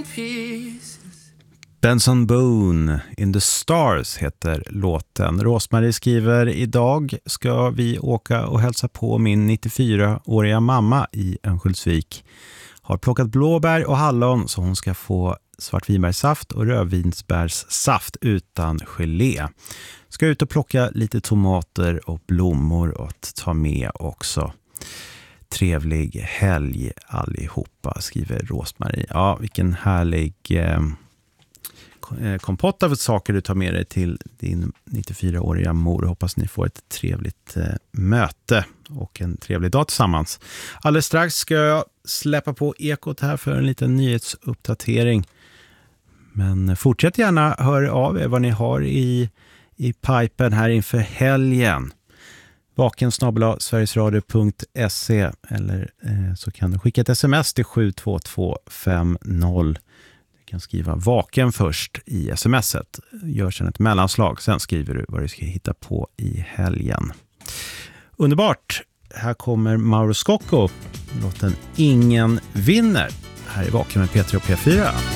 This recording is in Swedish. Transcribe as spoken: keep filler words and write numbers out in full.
in pieces. Benson Boone, In the Stars heter låten. Rosmarie skriver, idag ska vi åka och hälsa på min nittiofyraåriga mamma i Örnsköldsvik. Har plockat blåbär och hallon så hon ska få svartvinbärssaft och rödvinsbärssaft utan gelé. Ska ut och plocka lite tomater och blommor och ta med också. Trevlig helg allihopa, skriver Rosmarie. Ja, vilken härlig eh, kompott av saker du tar med dig till din nittiofyraåriga mor. Hoppas ni får ett trevligt eh, möte och en trevlig dag tillsammans. Alldeles strax ska jag släppa på ekot här för en liten nyhetsuppdatering. Men fortsätt gärna höra av er vad ni har i, i pipen här inför helgen. Vaken snabel-a sverigesradio punkt se eller eh, så kan du skicka ett sms till sju två två fem noll. Du kan skriva vaken först i smset. Gör sedan ett mellanslag. Sen skriver du vad du ska hitta på i helgen. Underbart! Här kommer Mauro Scocco. Låten Ingen vinner. Här är Vaken med P tre och P fyra.